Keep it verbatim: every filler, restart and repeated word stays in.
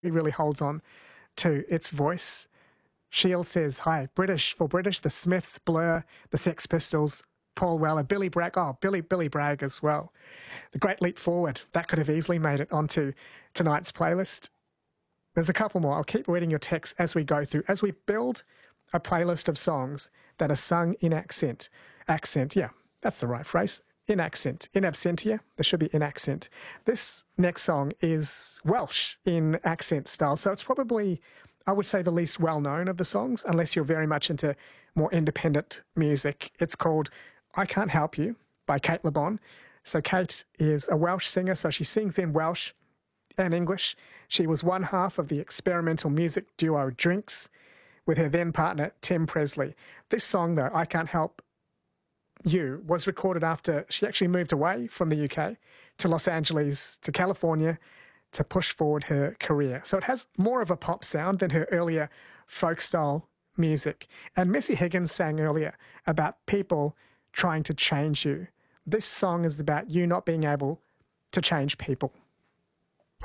really holds on to its voice. Shield says, hi, British for British, the Smiths, Blur, the Sex Pistols, Paul Weller, Billy Bragg, oh, Billy, Billy Bragg as well. The Great Leap Forward, that could have easily made it onto tonight's playlist. There's a couple more. I'll keep reading your texts as we go through, as we build a playlist of songs that are sung in accent. Accent, yeah, that's the right phrase. In accent. In absentia, there should be in accent. This next song is Welsh in accent style, so it's probably, I would say, the least well-known of the songs, unless you're very much into more independent music. It's called I Can't Help You by Kate Le Bon. So Kate is a Welsh singer, so she sings in Welsh and English. She was one half of the experimental music duo Drinks with her then partner Tim Presley. This song, though, I Can't Help You, was recorded after she actually moved away from the U K to Los Angeles, to California, to push forward her career. So it has more of a pop sound than her earlier folk-style music. And Missy Higgins sang earlier about people trying to change you. This song is about you not being able to change people.